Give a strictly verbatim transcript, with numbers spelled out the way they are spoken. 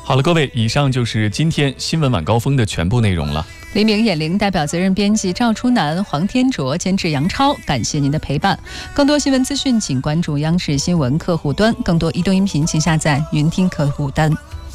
好了，各位，以上就是今天新闻晚高峰的全部内容了。 黎明眼铃代表责任编辑赵初南、黄天卓，监制杨超，感谢您的陪伴。更多新闻资讯请关注央视新闻客户端，更多移动音频请下载云听客户端。